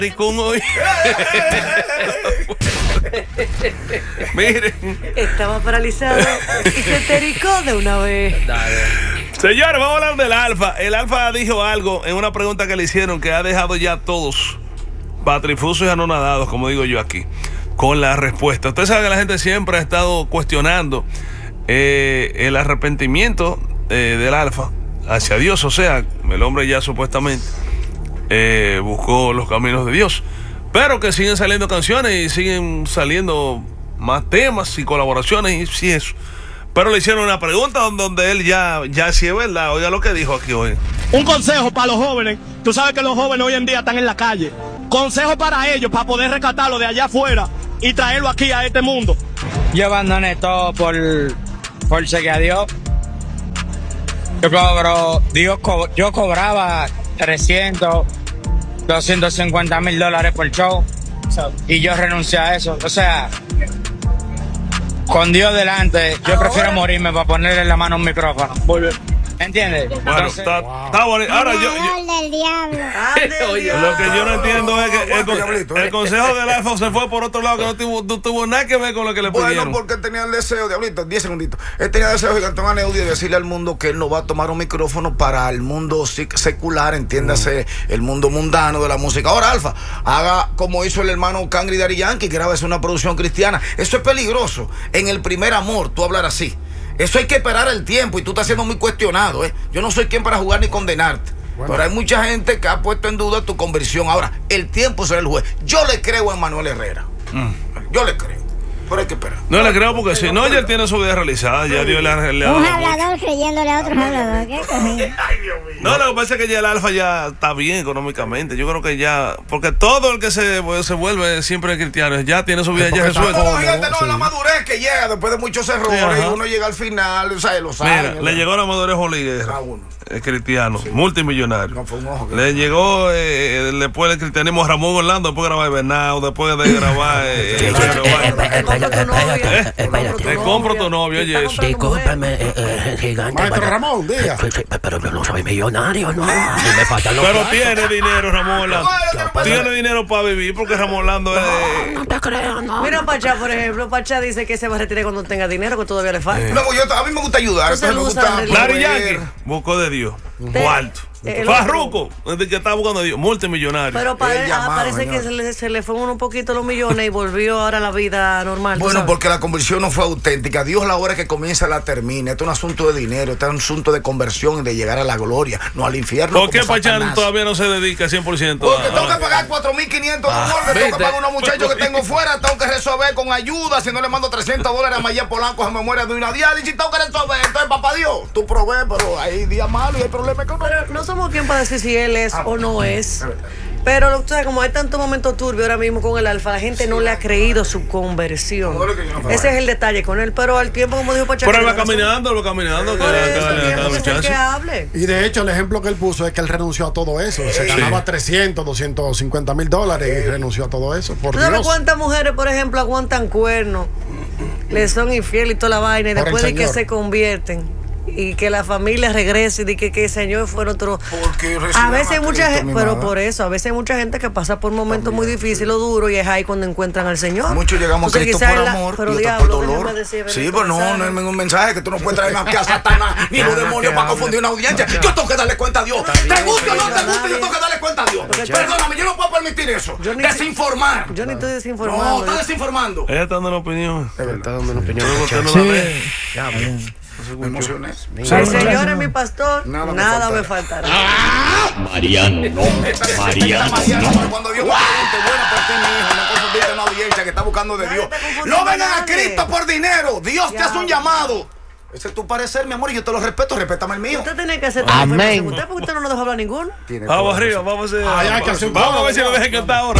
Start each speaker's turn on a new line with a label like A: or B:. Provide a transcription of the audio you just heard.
A: hoy. Miren.
B: Estaba paralizado y se tericó de una vez.
A: Señores, vamos a hablar del Alfa. El Alfa dijo algo en una pregunta que le hicieron que ha dejado ya todos patrifusos y anonadados, como digo yo aquí, con la respuesta. Usted sabe que la gente siempre ha estado cuestionando el arrepentimiento del Alfa hacia Dios. O sea, el hombre ya supuestamente buscó los caminos de Dios, pero que siguen saliendo canciones y siguen saliendo más temas y colaboraciones y sí eso. Pero le hicieron una pregunta donde él ya sí es verdad. Oiga lo que dijo aquí hoy.
C: Un consejo para los jóvenes. Tú sabes que los jóvenes hoy en día están en la calle. Consejo para ellos, para poder rescatarlo de allá afuera y traerlo aquí a este mundo.
D: Yo abandoné todo por seguir a Dios. Yo cobraba 300, 250 mil dólares por show y yo renuncié a eso. O sea, con Dios delante, yo prefiero morirme para ponerle la mano a un micrófono. ¿Entiendes?
A: Bueno,
D: entonces,
A: está bonito. Ahora yo
E: del diablo.
A: lo que yo no entiendo es que el consejo del Alfa se fue por otro lado, que no tuvo nada que ver con lo que le pidieron.
F: Bueno, porque tenía el deseo, Diablito, 10 segunditos. Él tenía el deseo gigantón a Neudi de decirle al mundo que él no va a tomar un micrófono para el mundo secular, entiéndase, el mundo mundano de la música. Ahora, Alfa, haga como hizo el hermano Cangri Daddy Yankee, que graba una producción cristiana. Eso es peligroso. En el primer amor, tú hablar así. Eso hay que esperar el tiempo y tú estás siendo muy cuestionado, ¿eh? Yo no soy quien para jugar ni condenarte. Bueno. Pero hay mucha gente que ha puesto en duda tu conversión. Ahora, el tiempo será el juez. Yo le creo a Manuel Herrera. Yo le creo. Pero hay que esperar.
A: No le creo porque si no, ya él tiene su vida realizada. Ya Dios le ha dado.
E: Un hablador creyéndole a otro hablador. ¿Qué cogido?
A: No, lo que pasa es que ya el Alfa ya está bien económicamente. Yo creo que ya, porque todo el que se vuelve siempre cristiano ya tiene su vida ya resuelta.
F: No, la madurez que llega después de muchos errores y uno llega al final, o sea, lo sabe.
A: Mira, le llegó la madurez Oliguera, el cristiano, multimillonario.
F: No, fue un ojo.
A: Le llegó después del cristianismo a Ramón Orlando, después de grabar Bernao, después de grabar te compro tu novio y eso.
G: Discúlpeme, gigante.
H: Maestro Ramón, diga.
G: Pero yo no soy millonario, no. Me faltan los
A: pero tiene dinero, Ramón Orlando. Tiene dinero para vivir porque Ramón Orlando es.
G: No te creo, no.
B: Mira Pachá, por ejemplo. Pachá dice que se va a retirar cuando tenga dinero, que todavía le falta.
F: No, a mí me gusta ayudar. Me gusta.
A: Daddy Yankee buscó de Dios. Cuarto. Farruko, desde que estaba buscando a Dios, multimillonario.
B: Pero parece que se le fueron un poquito los millones y volvió ahora a la vida normal.
F: Bueno, porque la conversión no fue auténtica. Dios, la hora que comienza la termina. Esto es un asunto de dinero, esto es un asunto de conversión y de llegar a la gloria, no al infierno.
A: ¿Por qué Pachán todavía no se dedica 100%?
F: Porque tengo que pagar 4.500 dólares, tengo que pagar a unos muchachos que tengo fuera, tengo que resolver con ayuda. Si no le mando 300 dólares a Mayer Polanco, se me muere de una diálisis. Tengo que resolver. Entonces, papá Dios, tú provees, pero hay días malos y hay problemas económicos.
B: No somos quien para decir si él es o no es. Pero o sea, como hay tanto momento turbio ahora mismo con el Alfa, la gente no le ha creído su conversión. Ese es el detalle con él. Pero al tiempo, como dijo Pachá,
A: pero él va caminando,
B: que hable.
H: Y de hecho, el ejemplo que él puso es que él renunció a todo eso. Se ganaba 300, 250 mil dólares y renunció a todo eso. ¿Tú
B: sabes cuántas mujeres, por ejemplo, aguantan cuernos, le son infieles y toda la vaina, y después de que se convierten y que la familia regrese y que el Señor fuera otro? A veces hay mucha gente, pero por eso, a veces hay mucha gente que pasa por momentos muy difíciles o duros y es ahí cuando encuentran al Señor.
F: Muchos llegamos a Cristo por amor y otros por dolor. Sí, pero no es ningún mensaje que tú no puedes traer más que a Satanás ni los demonios para confundir una audiencia. Yo tengo que darle cuenta a Dios. ¿Te gusta o no te gusta? Yo tengo que darle cuenta a Dios. Perdóname, yo no puedo permitir eso. Desinformar.
B: Yo ni estoy desinformando.
F: No, está desinformando.
A: Ella está dando una opinión.
H: Está dando una opinión.
F: Me emocioné.
B: El Señor es mi pastor, nada me faltará.
G: Mariano, no. Mariano, no.
F: Cuando Dios te buena por ti, mi hijo, no confundiste una audiencia que está buscando de Dios. No vengan a Cristo por dinero. Dios te hace un llamado. Ese es tu parecer, mi amor, y yo te lo respeto, respétame el mío.
B: Usted tiene que hacer.
G: Amén.
B: ¿Usted por qué usted no nos deja hablar ninguno?
A: Vamos arriba, vamos a ver si lo dejan cantar ahora.